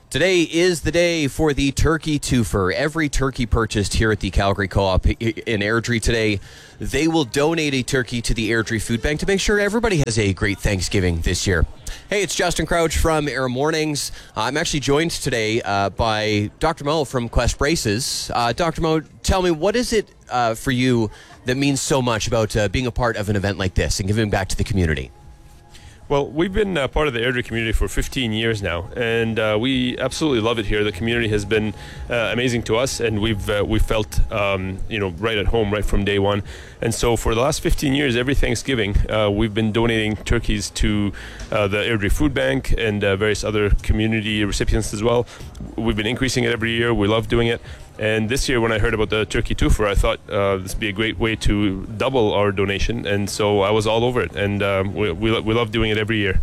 Today is the day for the Turkey Twofer. Every turkey purchased here at the Calgary Co-op in Airdrie today, they will donate a turkey to the Airdrie Food Bank to make sure everybody has a great Thanksgiving this year. Hey, it's Justin Crouch from Air Mornings. I'm actually joined today by Dr. Mo from Quest Braces. Dr. Mo, tell me, what is it for you that means so much about being a part of an event like this and giving back to the community? Well, we've been part of the Airdrie community for 15 years now, and we absolutely love it here. The community has been amazing to us, and we've felt right at home right from day one. And so for the last 15 years, every Thanksgiving, we've been donating turkeys to the Airdrie Food Bank and various other community recipients as well. We've been increasing it every year. We love doing it. And this year, when I heard about the Turkey Twofer, I thought this would be a great way to double our donation. And so I was all over it. And we love doing it every year.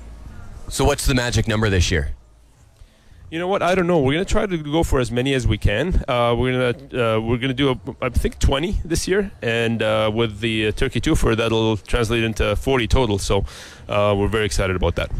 So what's the magic number this year? You know what? I don't know. We're going to try to go for as many as we can. We're gonna do, I think, 20 this year. And with the Turkey Twofer, that'll translate into 40 total. So we're very excited about that.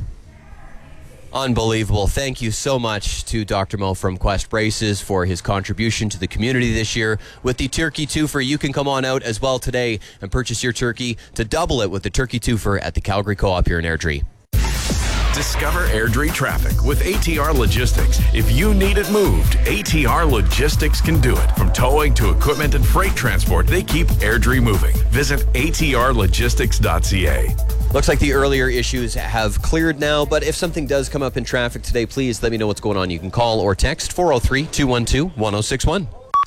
Unbelievable. Thank you so much to Dr. Mo from Quest Braces for his contribution to the community this year. With the Turkey Twofer, you can come on out as well today and purchase your turkey to double it with the Turkey Twofer at the Calgary Co-op here in Airdrie. Discover Airdrie traffic with ATR Logistics. If you need it moved, ATR Logistics can do it. From towing to equipment and freight transport, they keep Airdrie moving. Visit atrlogistics.ca. Looks like the earlier issues have cleared now, but if something does come up in traffic today, please let me know what's going on. You can call or text 403-212-1061.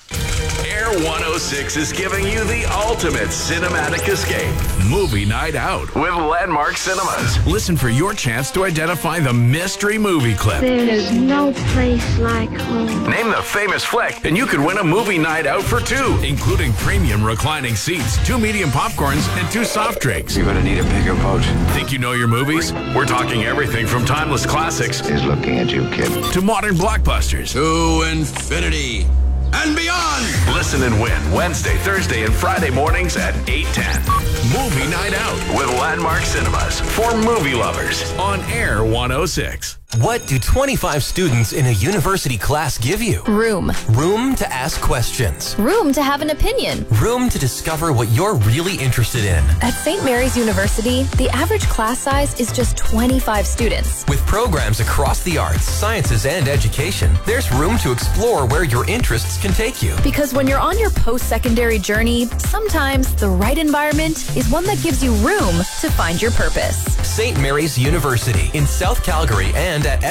Air 106 is giving you the ultimate cinematic escape. Movie night out with Landmark Cinemas. Listen for your chance to identify the mystery movie clip. There is no place like home. Name the famous flick, and you could win a movie night out for two, including premium reclining seats, 2 medium popcorns, and 2 soft drinks. You're gonna need a bigger boat. Think you know your movies? We're talking everything from timeless classics He's looking at you, kid. to modern blockbusters. To infinity and beyond. Listen and win Wednesday, Thursday, and Friday mornings at 8:10. Movie Night Out with Landmark Cinemas for movie lovers on Air 106. What do 25 students in a university class give you? Room. Room to ask questions. Room to have an opinion. Room to discover what you're really interested in. At St. Mary's University, the average class size is just 25 students. With programs across the arts, sciences, and education, there's room to explore where your interests can take you. Because when you're on your post-secondary journey, sometimes the right environment is one that gives you room to find your purpose. St. Mary's University in South Calgary and at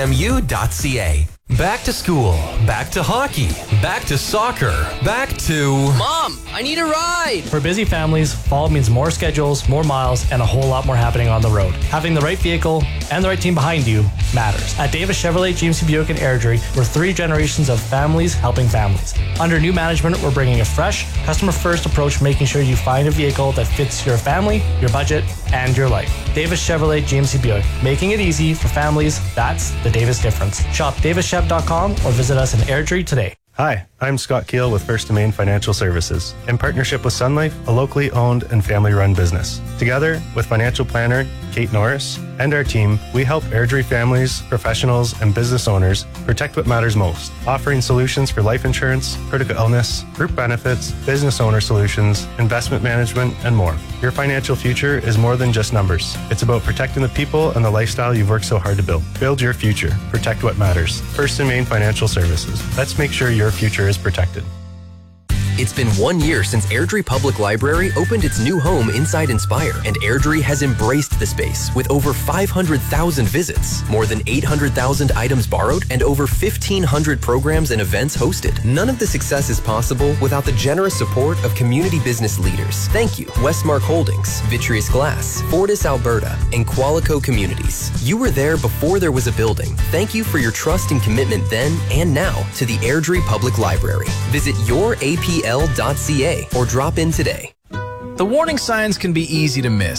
stmu.ca. Back to school, back to hockey, back to soccer, back to... Mom, I need a ride! For busy families, fall means more schedules, more miles, and a whole lot more happening on the road. Having the right vehicle and the right team behind you matters. At Davis Chevrolet, GMC Buick, and Airdrie, we're 3 generations of families helping families. Under new management, we're bringing a fresh, customer-first approach, making sure you find a vehicle that fits your family, your budget, and your life. Davis Chevrolet, GMC Buick, making it easy for families. That's the Davis difference. Shop davischev.com or visit us in Airdrie today. Hi, I'm Scott Keel with First & Main Financial Services, in partnership with Sun Life, a locally owned and family-run business. Together with financial planner Kate Norris and our team, we help Airdrie families, professionals, and business owners protect what matters most, offering solutions for life insurance, critical illness, group benefits, business owner solutions, investment management, and more. Your financial future is more than just numbers. It's about protecting the people and the lifestyle you've worked so hard to build. Build your future. Protect what matters. First & Main Financial Services. Let's make sure your future is protected. It's been 1 year since Airdrie Public Library opened its new home inside Inspire, and Airdrie has embraced the space with over 500,000 visits, more than 800,000 items borrowed, and over 1,500 programs and events hosted. None of the success is possible without the generous support of community business leaders. Thank you, Westmark Holdings, Vitreous Glass, Fortis Alberta, and Qualico Communities. You were there before there was a building. Thank you for your trust and commitment then and now to the Airdrie Public Library. Visit yourapl.ca or drop in today. The warning signs can be easy to miss.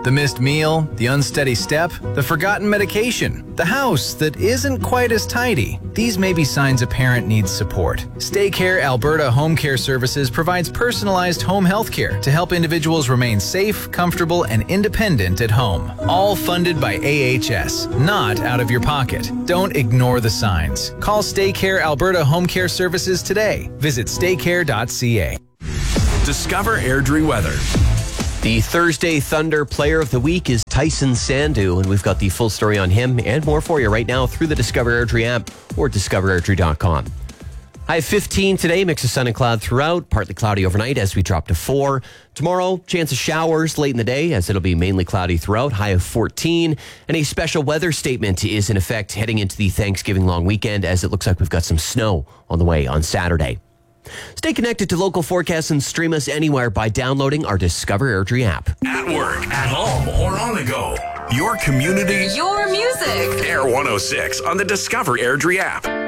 The missed meal, the unsteady step, the forgotten medication, the house that isn't quite as tidy. These may be signs a parent needs support. StayCare Alberta Home Care Services provides personalized home health care to help individuals remain safe, comfortable, and independent at home. All funded by AHS, not out of your pocket. Don't ignore the signs. Call StayCare Alberta Home Care Services today. Visit staycare.ca. Discover Airdrie weather. The Thursday Thunder Player of the Week is Tyson Sandu, and we've got the full story on him and more for you right now through the Discover Airdrie app or discoverairdrie.com. High of 15 today, mix of sun and cloud throughout, partly cloudy overnight as we drop to 4. Tomorrow, chance of showers late in the day as it'll be mainly cloudy throughout, high of 14. And a special weather statement is in effect heading into the Thanksgiving long weekend as it looks like we've got some snow on the way on Saturday. Stay connected to local forecasts and stream us anywhere by downloading our Discover Airdrie app. At work, at home, or on the go. Your community. Your music. Air 106 on the Discover Airdrie app.